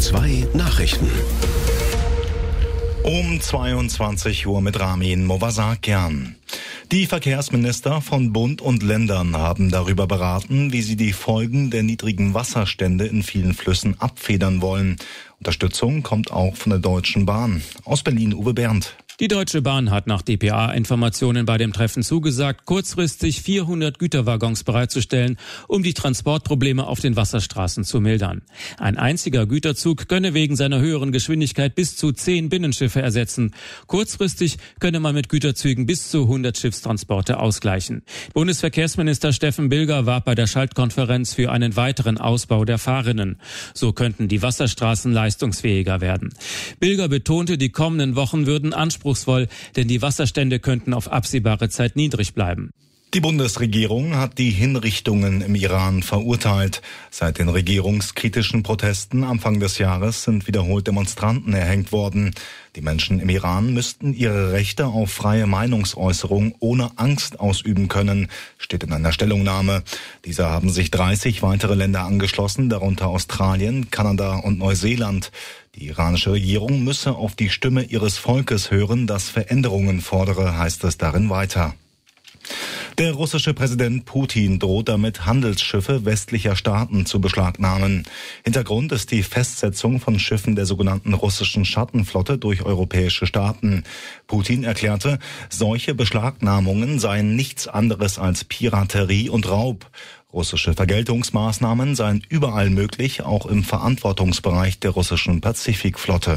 2 Nachrichten. Um 22 Uhr mit Ramin Movasakian. Die Verkehrsminister von Bund und Ländern haben darüber beraten, wie sie die Folgen der niedrigen Wasserstände in vielen Flüssen abfedern wollen. Unterstützung kommt auch von der Deutschen Bahn. Aus Berlin Uwe Berndt. Die Deutsche Bahn hat nach dpa-Informationen bei dem Treffen zugesagt, kurzfristig 400 Güterwaggons bereitzustellen, um die Transportprobleme auf den Wasserstraßen zu mildern. Ein einziger Güterzug könne wegen seiner höheren Geschwindigkeit bis zu 10 Binnenschiffe ersetzen. Kurzfristig könne man mit Güterzügen bis zu 100 Schiffstransporte ausgleichen. Bundesverkehrsminister Steffen Bilger warb bei der Schaltkonferenz für einen weiteren Ausbau der Fahrrinnen. So könnten die Wasserstraßen leistungsfähiger werden. Bilger betonte, die kommenden Wochen würden anspruchsvoll, denn die Wasserstände könnten auf absehbare Zeit niedrig bleiben. Die Bundesregierung hat die Hinrichtungen im Iran verurteilt. Seit den regierungskritischen Protesten Anfang des Jahres sind wiederholt Demonstranten erhängt worden. Die Menschen im Iran müssten ihre Rechte auf freie Meinungsäußerung ohne Angst ausüben können, steht in einer Stellungnahme. Dieser haben sich 30 weitere Länder angeschlossen, darunter Australien, Kanada und Neuseeland. Die iranische Regierung müsse auf die Stimme ihres Volkes hören, das Veränderungen fordere, heißt es darin weiter. Der russische Präsident Putin droht damit, Handelsschiffe westlicher Staaten zu beschlagnahmen. Hintergrund ist die Festsetzung von Schiffen der sogenannten russischen Schattenflotte durch europäische Staaten. Putin erklärte, solche Beschlagnahmungen seien nichts anderes als Piraterie und Raub. Russische Vergeltungsmaßnahmen seien überall möglich, auch im Verantwortungsbereich der russischen Pazifikflotte.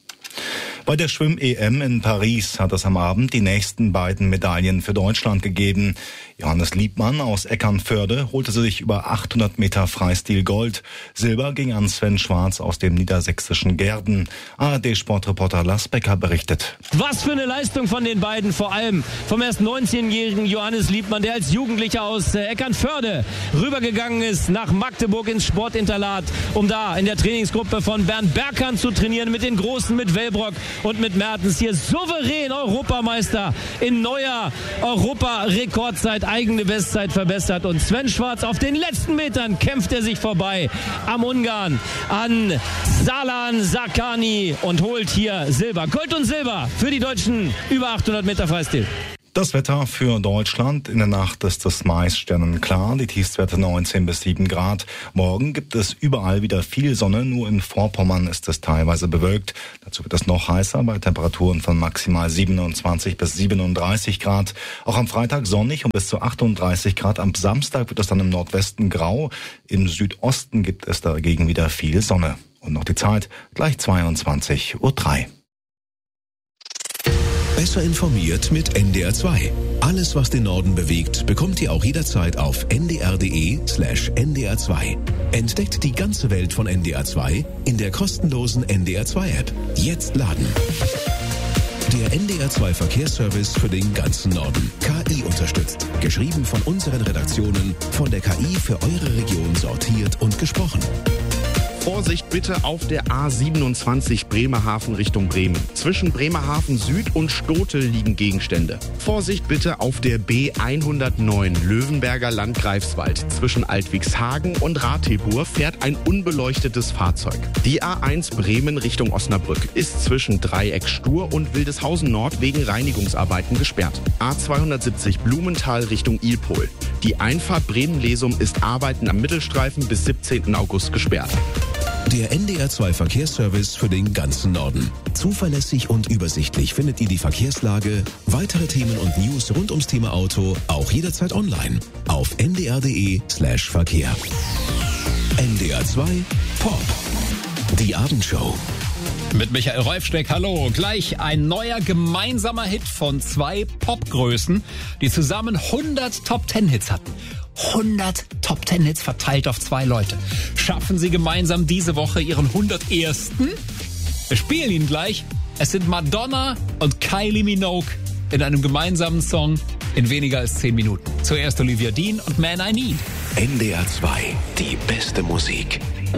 Bei der Schwimm-EM in Paris hat es am Abend die nächsten beiden Medaillen für Deutschland gegeben. Johannes Liebmann aus Eckernförde holte sich über 800 Meter Freistil Gold. Silber ging an Sven Schwarz aus dem niedersächsischen Gärden. ARD-Sportreporter Lars Becker berichtet. Was für eine Leistung von den beiden, vor allem vom erst 19-jährigen Johannes Liebmann, der als Jugendlicher aus Eckernförde rübergegangen ist nach Magdeburg ins Sportinternat, um da in der Trainingsgruppe von Bernd Berkan zu trainieren, mit den Großen, mit Wellbrock und mit Mertens, hier souverän Europameister in neuer Europarekordzeit, eigene Bestzeit verbessert. Und Sven Schwarz auf den letzten Metern kämpft er sich vorbei am Ungarn, an Salan Sakani, und holt hier Silber. Gold und Silber für die Deutschen über 800 Meter Freistil. Das Wetter für Deutschland: In der Nacht ist es meist sternenklar, die Tiefstwerte 19 bis 7 Grad. Morgen gibt es überall wieder viel Sonne, nur in Vorpommern ist es teilweise bewölkt. Dazu wird es noch heißer bei Temperaturen von maximal 27 bis 37 Grad. Auch am Freitag sonnig und bis zu 38 Grad. Am Samstag wird es dann im Nordwesten grau. Im Südosten gibt es dagegen wieder viel Sonne. Und noch die Zeit, gleich 22:03 Uhr. Besser informiert mit NDR 2. Alles, was den Norden bewegt, bekommt ihr auch jederzeit auf ndr.de/NDR 2. Entdeckt die ganze Welt von NDR 2 in der kostenlosen NDR 2 App. Jetzt laden. Der NDR 2 Verkehrsservice für den ganzen Norden. KI unterstützt. Geschrieben von unseren Redaktionen, von der KI für eure Region sortiert und gesprochen. Vorsicht bitte auf der A27 Bremerhaven Richtung Bremen. Zwischen Bremerhaven Süd und Stotel liegen Gegenstände. Vorsicht bitte auf der B109 Löwenberger Land Greifswald. Zwischen Altwigshagen und Ratibur fährt ein unbeleuchtetes Fahrzeug. Die A1 Bremen Richtung Osnabrück ist zwischen Dreieck Stur und Wildeshausen Nord wegen Reinigungsarbeiten gesperrt. A270 Blumenthal Richtung Ilpol. Die Einfahrt Bremen-Lesum ist Arbeiten am Mittelstreifen bis 17. August gesperrt. Der NDR 2 Verkehrsservice für den ganzen Norden. Zuverlässig und übersichtlich findet ihr die Verkehrslage, weitere Themen und News rund ums Thema Auto auch jederzeit online auf ndr.de/Verkehr. NDR 2 Pop. Die Abendshow. Mit Michael Reufsteck, hallo. Gleich ein neuer gemeinsamer Hit von zwei Popgrößen, die zusammen 100 Top-10-Hits hatten. 100 Top-10-Hits verteilt auf zwei Leute. Schaffen sie gemeinsam diese Woche ihren 101. Wir spielen ihn gleich. Es sind Madonna und Kylie Minogue in einem gemeinsamen Song in weniger als 10 Minuten. Zuerst Olivia Dean und Man I Need. NDR 2, die beste Musik.